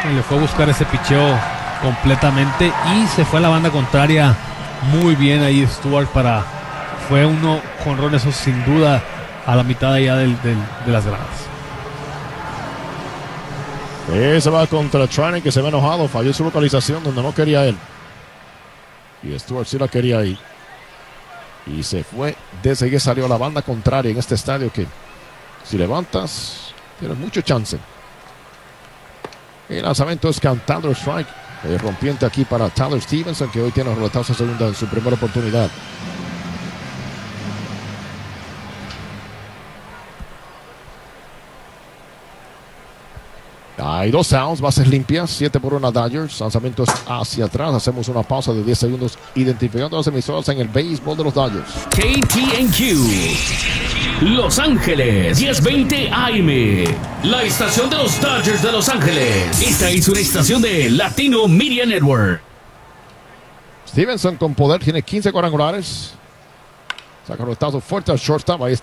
Le fue a buscar ese picheo completamente y se fue a la banda contraria muy bien ahí Stuart fue uno jonrón, eso sin duda a la mitad allá de las gradas. Se va contra Treinen, que se ve enojado, falló su localización donde no quería él. Y Stuart sí la quería ahí. Y se fue desde que salió a la banda contraria en este estadio, que si levantas tienes mucho chance. El lanzamiento es cantando strike. Rompiente aquí para Tyler Stevenson, que hoy tiene un roletazo segunda en su primera oportunidad. Hay 2 outs, bases limpias, 7-1 Dodgers. Lanzamientos hacia atrás. Hacemos una pausa de 10 segundos identificando las emisoras en el béisbol de los Dodgers. KTNQ Los Ángeles 1020 AM, la estación de los Dodgers de Los Ángeles. Esta es una estación de Latino Media Network. Stevenson con poder, tiene 15 cuadrangulares. Saca un roletazo fuerte al shortstop. Ahí está